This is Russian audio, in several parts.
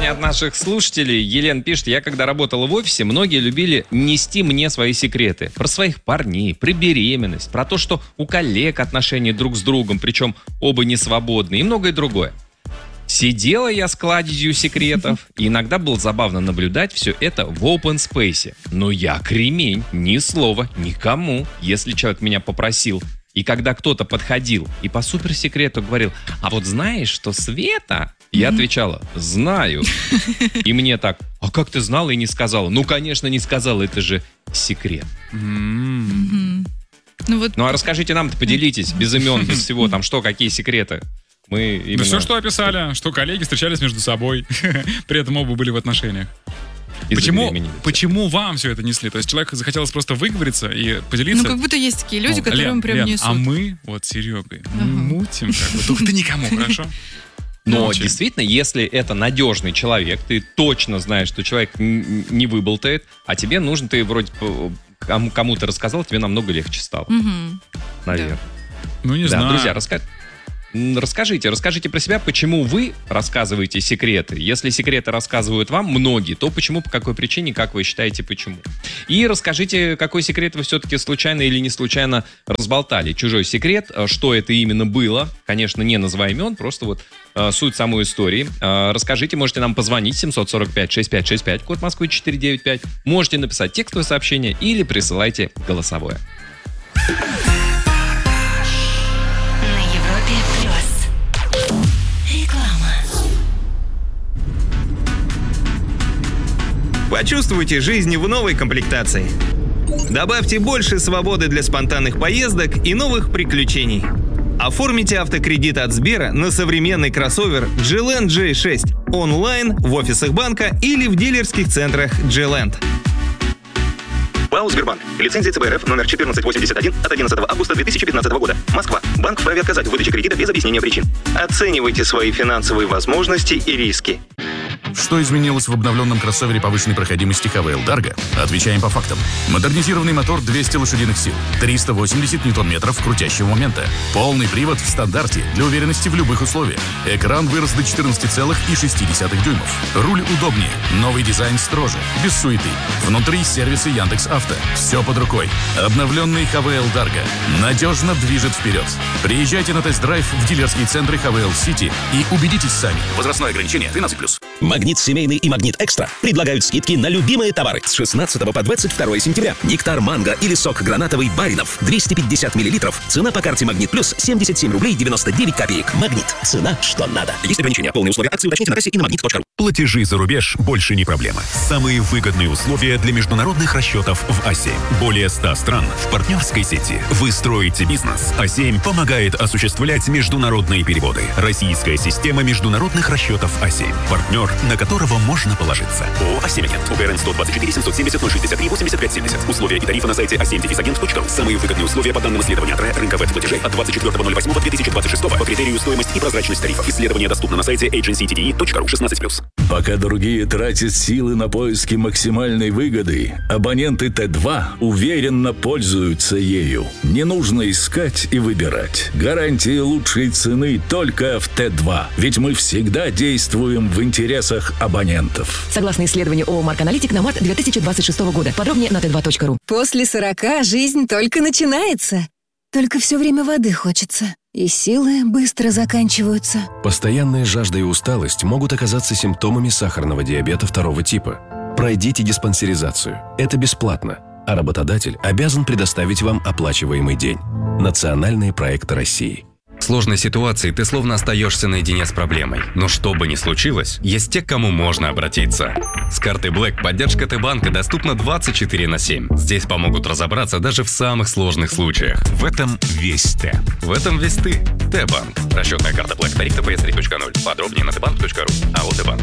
сообщение от наших слушателей. Елена пишет: я когда работала в офисе, многие любили нести мне свои секреты. Про своих парней, про беременность, про то, что у коллег отношения друг с другом, причем оба не свободны, и многое другое. Сидела я с кладезью секретов, и иногда было забавно наблюдать все это в open space. Но я кремень, ни слова, никому, если человек меня попросил. И когда кто-то подходил и по суперсекрету говорил: а вот знаешь, что Света? Я отвечала: знаю. И мне так: а как ты знала и не сказала? Ну, конечно, не сказала, это же секрет. Ну а расскажите нам-то, поделитесь, без имен, без всего, там что, какие секреты? Мы именно... Да все, что описали, что коллеги встречались между собой, при этом оба были в отношениях. Почему вам все это несли? То есть человек захотелось просто выговориться и поделиться? Ну, как будто есть такие люди, которым прям несут. А мы вот с Серегой мутим, как бы, только ты никому, хорошо? Но действительно, если это надежный человек, ты точно знаешь, что человек не выболтает, а тебе нужно, ты вроде кому-то рассказал, тебе намного легче стало. Наверное. Ну, не знаю. Друзья, расскажите про себя, почему вы рассказываете секреты. Если секреты рассказывают вам многие, то почему, по какой причине, как вы считаете, почему. И расскажите, какой секрет вы все-таки случайно или не случайно разболтали. Чужой секрет, что это именно было. Конечно, не называя имен, просто вот суть самой истории. Расскажите, можете нам позвонить 745-6565, код Москвы 495. Можете написать текстовое сообщение или присылайте голосовое. Почувствуйте жизнь в новой комплектации. Добавьте больше свободы для спонтанных поездок и новых приключений. Оформите автокредит от Сбера на современный кроссовер G-Land J6 онлайн, в офисах банка или в дилерских центрах G-Land. ПАО «Сбербанк». Лицензия ЦБ РФ номер 1481 от 11 августа 2015 года. Москва. Банк вправе отказать в выдаче кредита без объяснения причин. Оценивайте свои финансовые возможности и риски. Что изменилось в обновленном кроссовере повышенной проходимости ХВЛ Dargo? Отвечаем по фактам. Модернизированный мотор 200 лошадиных сил, 380 ньютон-метров крутящего момента, полный привод в стандарте для уверенности в любых условиях. Экран вырос до 14,6 дюймов. Руль удобнее, новый дизайн строже, без суеты. Внутри сервисы Яндекс.Авто. Все под рукой. Обновленный ХВЛ Dargo надежно движет вперед. Приезжайте на тест-драйв в дилерские центры ХВЛ Сити и убедитесь сами. Возрастное ограничение 13+. Магнит Семейный и Магнит Экстра предлагают скидки на любимые товары с 16 по 22 сентября. Нектар манго или сок гранатовый Баринов 250 мл. Цена по карте Магнит Плюс 77 рублей 99 копеек. Магнит. Цена, что надо. Есть ограничения. Полные условия акции уточните на кассе и на magnet.ru. Платежи за рубеж больше не проблема. Самые выгодные условия для международных расчетов в А7. Более 100 стран в партнерской сети. Вы строите бизнес. А7 помогает осуществлять международные переводы. Российская система международных расчетов А7. Партнер, на которого можно положиться. ООО «А7-Агент». УГРН 124 770 063 85 70. Условия и тарифы на сайте a7-agent.ru. Самые выгодные условия по данным исследования от рынка веб-платежей от 24.08.2026 по критерию стоимость и прозрачность тарифов. Исследование доступно на сайте agencytde.ru 16+. Пока другие тратят силы на поиски максимальной выгоды, абоненты Т2 уверенно пользуются ею. Не нужно искать и выбирать. Гарантия лучшей цены только в Т2. Ведь мы всегда действуем в интересах абонентов. Согласно исследованию ООО «Марк Аналитик» на март 2026 года. Подробнее на t2.ru. После 40 жизнь только начинается. Только все время воды хочется. И силы быстро заканчиваются. Постоянная жажда и усталость могут оказаться симптомами сахарного диабета 2 типа. Пройдите диспансеризацию. Это бесплатно. А работодатель обязан предоставить вам оплачиваемый день. Национальные проекты России. В сложной ситуации ты словно остаешься наедине с проблемой. Но что бы ни случилось, есть те, к кому можно обратиться. С картой Black поддержка Т-банка доступна 24/7. Здесь помогут разобраться даже в самых сложных случаях. В этом весь Т. В этом весь ты. Т-банк. Расчетная карта Black. Тариф ТПС 3.0. Подробнее на tbank.ru. АО Т-банк.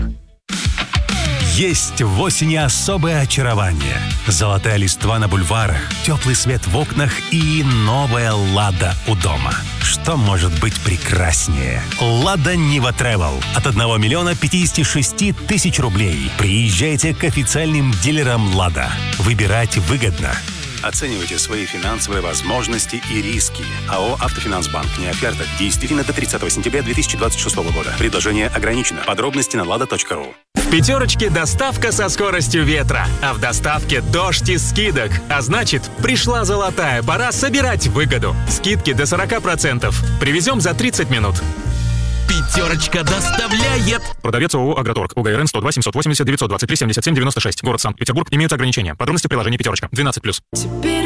Есть в осени особое очарование. Золотая листва на бульварах, теплый свет в окнах и новая «Лада» у дома. Что может быть прекраснее? «Лада Нива Travel» от 1 миллиона 56 тысяч рублей. Приезжайте к официальным дилерам «Лада». Выбирать выгодно. Оценивайте свои финансовые возможности и риски. АО «Автофинансбанк». Не оферта. Действительно до 30 сентября 2026 года. Предложение ограничено. Подробности на lada.ru. Пятерочки доставка со скоростью ветра, а в доставке дождь из скидок. А значит, пришла золотая пора собирать выгоду. Скидки до 40%. Привезем за 30 минут. Пятерочка доставляет. Продавец ООО «Агроторг». УГРН 102 780 923 77 96. Город Санкт-Петербург. Имеются ограничения. Подробности в приложении «Пятерочка». 12+.